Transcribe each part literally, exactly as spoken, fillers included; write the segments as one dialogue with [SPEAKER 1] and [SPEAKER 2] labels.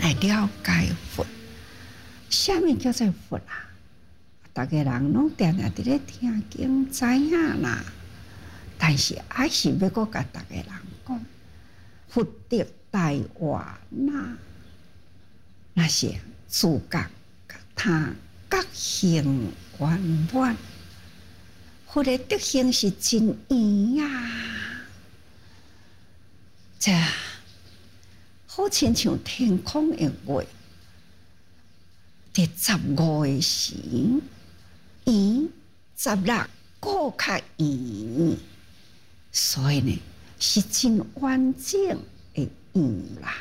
[SPEAKER 1] 来了解佛。什么叫做佛啊？大家人拢定定伫咧听经知影啦，但是还是要搁甲大家人讲，佛得大愿呐，那是自觉他觉行圆满。佛的德行是真圆呀！这好亲像天空的月，伫十五的时圆，十六个较圆，所以呢是真完整的圆啦。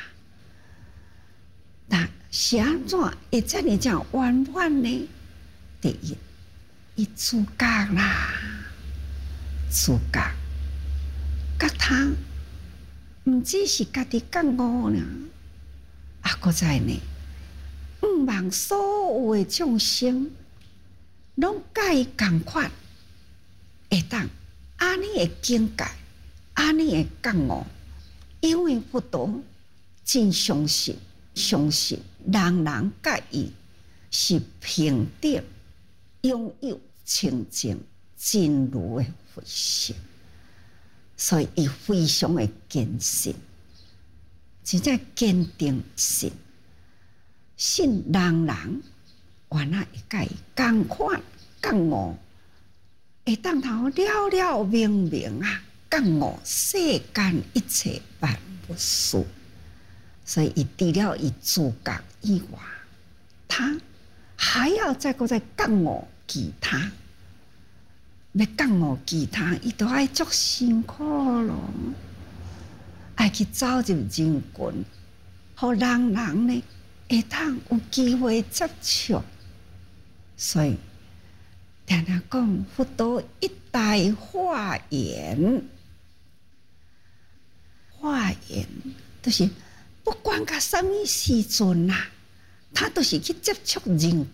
[SPEAKER 1] 那是安怎会遮尔讲圆满呢？第一，伊自觉啦，自觉，觉他毋只是家己觉悟呢，啊，搁在呢，毋望所有的众生拢甲伊共款，会当安尼的境界，安尼的觉悟，因为佛陀真相信，相信人人甲伊是平等。拥有清净真如的佛性，所以伊非常的坚信，真正坚定信，信人人原来会甲伊共款觉悟，会当头了了明明啊，觉悟世间一切万物事。所以伊除了伊自觉以外，他还要再搁再觉悟。其他，要觉悟其他，伊都爱足辛苦咯，爱去走入人群，互人人呢会当有机会接触。所以，常常讲佛陀一代化缘，化缘就是不管到什么时阵啊，他都是去接触人群。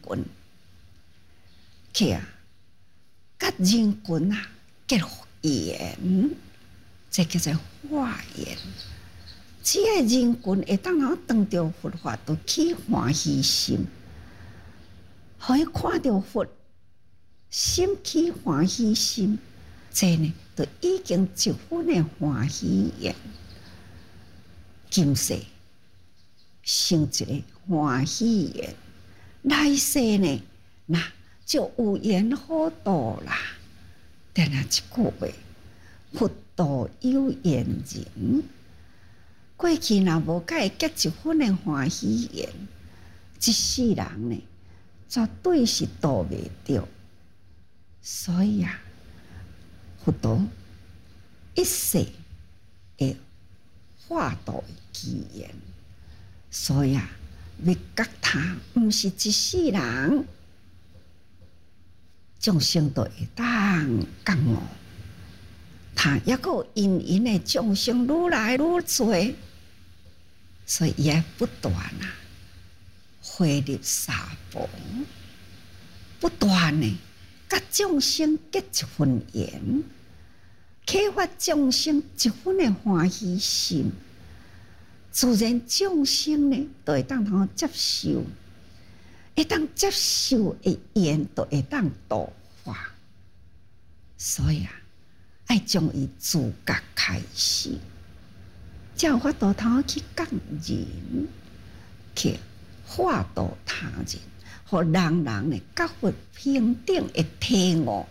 [SPEAKER 1] 去啊，甲人群啊结缘，这叫做化缘。只要人群会当好当着佛法，都起欢喜心，可以看到佛，心起欢喜心，这呢，就已经一分的欢喜缘。今世生一个欢喜缘，来世呢，那就有缘好度啦。定定一句话，佛度有缘人。过去若无甲伊结一分的欢喜缘，一世人呢，绝对是度袂着。所以啊，佛陀一世会化度机缘，所以啊，要觉他毋是一世人。众生都会当觉悟，他抑个因因的众生愈来愈多，所以伊爱不断啊，回入沙婆，不断呢，甲众生结一份缘，启发众生一份的欢喜心，自然众生呢，都会当通接受。会当接受的缘，都会当度化，所以啊，爱将伊自觉开始，才有法度通去觉人，去化度他人，互人人呢觉佛平等的体悟。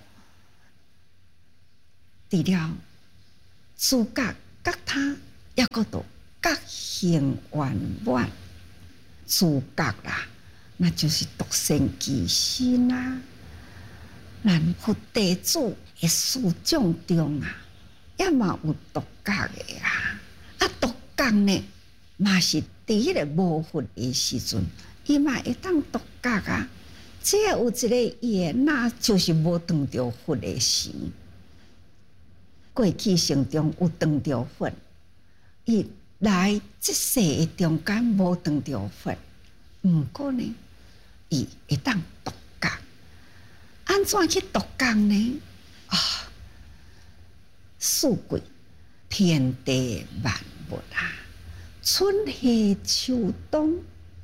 [SPEAKER 1] 除了自觉觉他，抑个度觉行圆满，自觉啦。那就是独善其身啊！咱佛弟子的师长中啊，也嘛有独觉的啊。啊，独觉呢，嘛是伫迄个无佛的时阵，伊嘛会当独觉啊。只要有一个缘，那就是无当着佛的时。过去生中有当着佛，伊来即世的中间无当着佛，毋过呢？伊会当独觉，安怎去独觉呢？啊，四季天地万物啊，春夏秋冬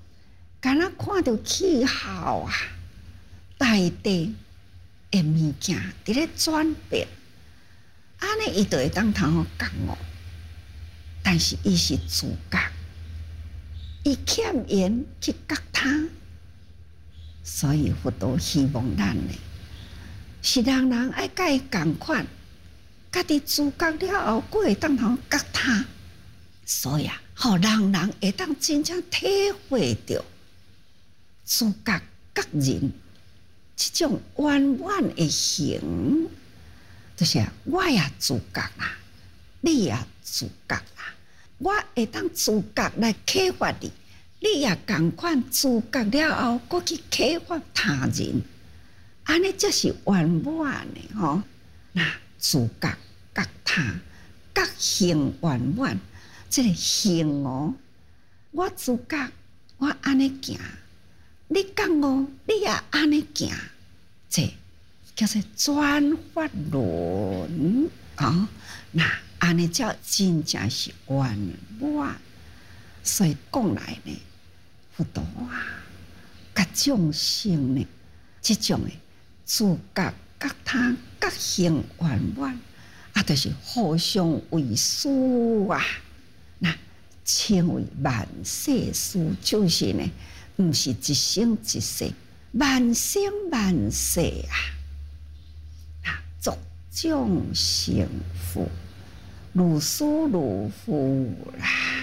[SPEAKER 1] 敢若看到气候啊，大地的物件伫咧转变，安尼伊就会当通好觉悟。但是伊是自觉，伊欠缘去觉他，所以佛陀希望咱呢，是人人爱甲伊共款，家己自觉了后，佫会当通觉他，所以啊，互人人会当真正体会到。自觉觉人，这种圆满的行，就是我也自觉啦，你也自觉啦，我会当自觉来启发你，你也同款自觉了后，佫去启发他人，安尼才是圆满的吼。那自觉觉他，觉行圆满，这个行哦，我自觉，我安尼行。你讲哦，你也安尼行，这叫做转法轮哦。那安尼才真正是圆满。所以讲来呢，佛陀啊，甲众生呢，这种的自觉觉他觉行圆满，啊，就是互相为师啊。那称为万世师，就是呢。毋是一生一世，万生万世啊！啊，作众生福，如师如父啦。